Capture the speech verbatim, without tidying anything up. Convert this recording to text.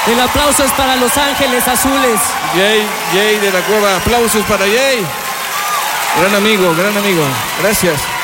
El aplauso es para Los Ángeles Azules. Jay, Jay de la Cueva. Aplausos para Jay. Gran amigo, gran amigo. Gracias.